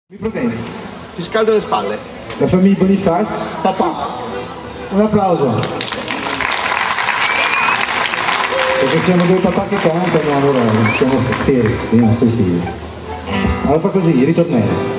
Mi protegge. Ti scaldo le spalle. La famiglia Boniface. Papà. Un applauso. Perché siamo due papà che cantano, allora siamo fieri dei nostri figli. Allora fa così, ritornello.